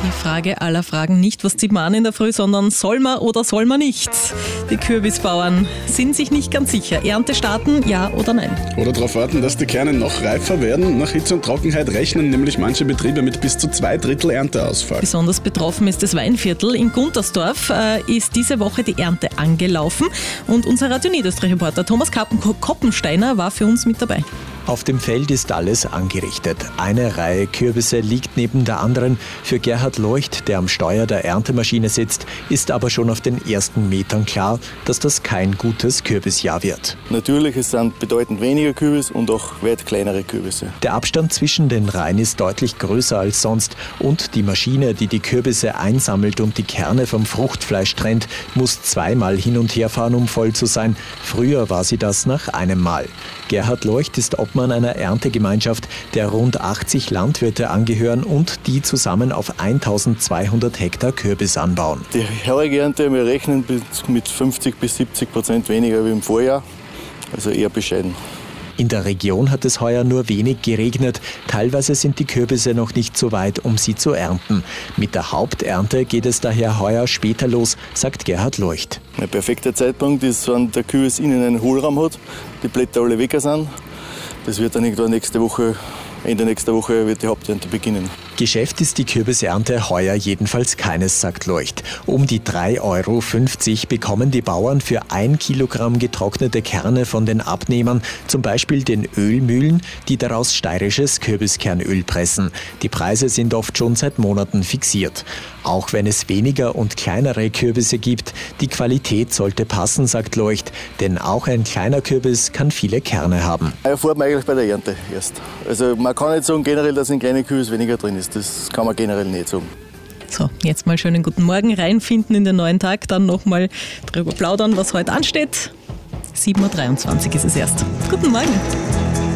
Die Frage aller Fragen, nicht was zieht man an in der Früh, sondern soll man oder soll man nicht? Die Kürbisbauern sind sich nicht ganz sicher. Ernte starten, ja oder nein? Oder darauf warten, dass die Kerne noch reifer werden. Nach Hitze und Trockenheit rechnen nämlich manche Betriebe mit bis zu 2/3 Ernteausfall. Besonders betroffen ist das Weinviertel. In Guntersdorf ist diese Woche die Ernte angelaufen. Und unser Radio Niederösterreich-Reporter Thomas Koppensteiner war für uns mit dabei. Auf dem Feld ist alles angerichtet. Eine Reihe Kürbisse liegt neben der anderen. Für Gerhard Leucht, der am Steuer der Erntemaschine sitzt, ist aber schon auf den ersten Metern klar, dass das kein gutes Kürbisjahr wird. Natürlich, es sind bedeutend weniger Kürbis und auch weit kleinere Kürbisse. Der Abstand zwischen den Reihen ist deutlich größer als sonst und die Maschine, die die Kürbisse einsammelt und die Kerne vom Fruchtfleisch trennt, muss zweimal hin und her fahren, um voll zu sein. Früher war sie das nach einem Mal. Gerhard Leucht ist Obmann einer Erntegemeinschaft, der rund 80 Landwirte angehören und die zusammen auf 1200 Hektar Kürbis anbauen. Die heurige Ernte, wir rechnen mit 50-70% weniger wie im Vorjahr, also eher bescheiden. In der Region hat es heuer nur wenig geregnet. Teilweise sind die Kürbisse noch nicht so weit, um sie zu ernten. Mit der Haupternte geht es daher heuer später los, sagt Gerhard Leucht. Ein perfekter Zeitpunkt ist, wenn der Kürbis innen einen Hohlraum hat, die Blätter alle weg sind. Das wird dann irgendwann Ende nächster Woche wird die Haupternte beginnen. Geschäft ist die Kürbisernte heuer jedenfalls keines, sagt Leucht. Um die 3,50 € bekommen die Bauern für 1 Kilogramm getrocknete Kerne von den Abnehmern, zum Beispiel den Ölmühlen, die daraus steirisches Kürbiskernöl pressen. Die Preise sind oft schon seit Monaten fixiert. Auch wenn es weniger und kleinere Kürbisse gibt, die Qualität sollte passen, sagt Leucht, denn auch ein kleiner Kürbis kann viele Kerne haben. Erfährt man eigentlich bei der Ernte erst. Also man kann nicht sagen generell, dass ein kleiner Kürbis weniger drin ist. Das kann man generell nicht sagen. So, jetzt mal schönen guten Morgen reinfinden in den neuen Tag, dann nochmal drüber plaudern, was heute ansteht. 7:23 Uhr ist es erst. Guten Morgen.